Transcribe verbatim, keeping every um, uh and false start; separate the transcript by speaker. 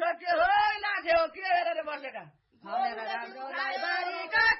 Speaker 1: सके होइन थियो के हेरेर बसेका
Speaker 2: हाम्रो राम्रो राईबारीका